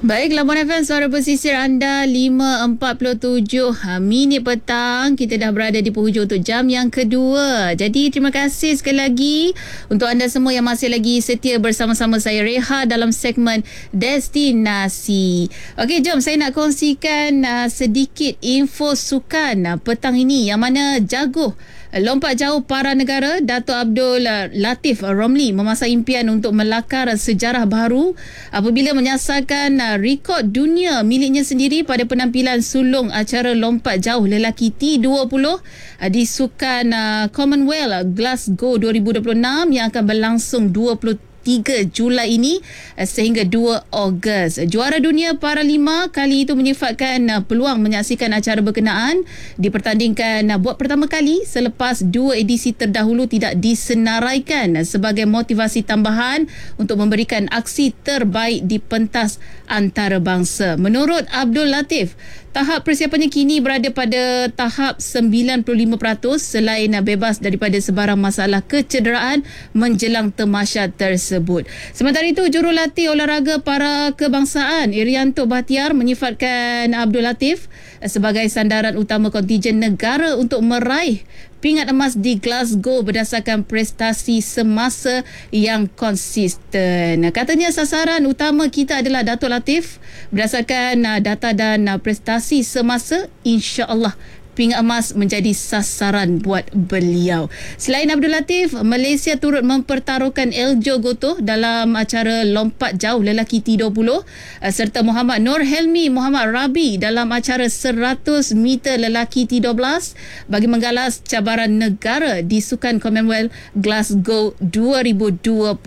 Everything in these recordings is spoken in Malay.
Baik, Labuan FM, suara pesisir anda 5.47 minit petang. Kita dah berada di penghujung untuk jam yang kedua. Jadi, terima kasih sekali lagi untuk anda semua yang masih lagi setia bersama-sama saya, Reha, dalam segmen Destinasi. Okey, jom saya nak kongsikan sedikit info sukan petang ini, yang mana jago lompat jauh para negara Dato' Abdul Latif Romli memasang impian untuk melakar sejarah baru apabila menyasarkan rekod dunia miliknya sendiri pada penampilan sulung acara lompat jauh lelaki T20 di Sukan Commonwealth Glasgow 2026 yang akan berlangsung 3 Julai ini sehingga 2 Ogos. Juara dunia para 5 kali itu menyifatkan peluang menyaksikan acara berkenaan dipertandingkan buat pertama kali selepas 2 edisi terdahulu tidak disenaraikan sebagai motivasi tambahan untuk memberikan aksi terbaik di pentas antarabangsa. Menurut Abdul Latif, tahap persiapannya kini berada pada tahap 95% selain bebas daripada sebarang masalah kecederaan menjelang tamasya tersebut. Sementara itu, jurulatih olahraga para kebangsaan Irianto Bahtiar menyifatkan Abdul Latif sebagai sandaran utama kontijen negara untuk meraih pingat emas di Glasgow berdasarkan prestasi semasa yang konsisten. Katanya sasaran utama kita adalah Dato' Latif. Berdasarkan data dan prestasi semasa, insya-Allah pingat emas menjadi sasaran buat beliau. Selain Abdul Latif, Malaysia turut mempertaruhkan Eljo Gotoh dalam acara lompat jauh lelaki T20 serta Muhammad Nur Helmi Muhammad Rabi dalam acara 100 meter lelaki T12 bagi menggalas cabaran negara di Sukan Commonwealth Glasgow 2026.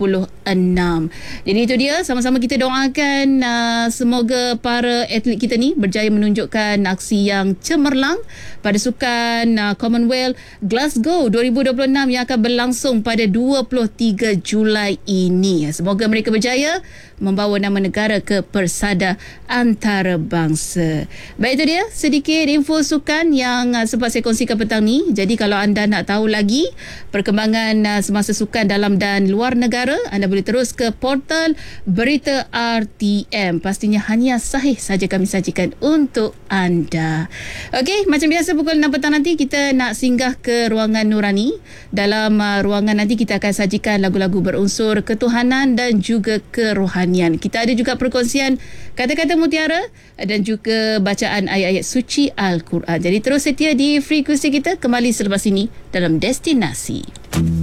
Jadi itu dia, sama-sama kita doakan semoga para atlet kita ni berjaya menunjukkan aksi yang cemerlang pada Sukan Commonwealth Glasgow 2026 yang akan berlangsung pada 23 Julai ini. Semoga mereka berjaya membawa nama negara ke persada antarabangsa. Baik, itu dia sedikit info sukan yang sempat saya kongsikan petang ni. Jadi kalau anda nak tahu lagi perkembangan semasa sukan dalam dan luar negara, anda boleh terus ke portal Berita RTM. Pastinya hanya sahih saja kami sajikan untuk anda. Okey, macam biasa pukul 6 petang nanti kita nak singgah ke ruangan Nurani. Dalam ruangan nanti kita akan sajikan lagu-lagu berunsur ketuhanan dan juga kerohanian. Kita ada juga perkongsian kata-kata mutiara dan juga bacaan ayat-ayat suci Al-Quran. Jadi terus setia di frekuensi kita, kembali selepas ini dalam Destinasi.